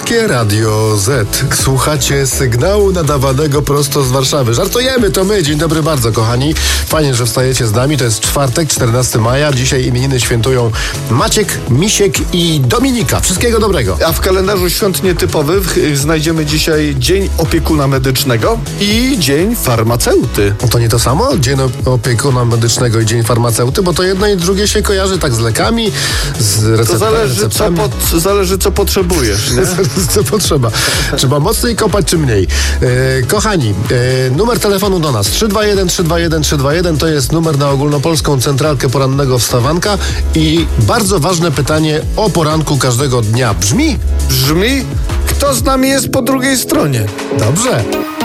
Polskie Radio Z. Słuchacie sygnału nadawanego prosto z Warszawy. Żartujemy, to my. Dzień dobry bardzo, kochani. Fajnie, że wstajecie z nami. To jest czwartek, 14 maja. Dzisiaj imieniny świętują Maciek, Misiek i Dominika. Wszystkiego dobrego. A w kalendarzu świąt nietypowych znajdziemy dzisiaj Dzień Opiekuna Medycznego i Dzień Farmaceuty. To nie to samo? Dzień Opiekuna Medycznego i Dzień Farmaceuty? Bo to jedno i drugie się kojarzy tak z lekami, z receptami. To zależy, co potrzebujesz, nie? Co potrzeba. Trzeba mocniej kopać, czy mniej. Kochani, numer telefonu do nas 321 to jest numer na ogólnopolską centralkę porannego wstawanka i bardzo ważne pytanie o poranku każdego dnia brzmi? Brzmi, kto z nami jest po drugiej stronie? Dobrze.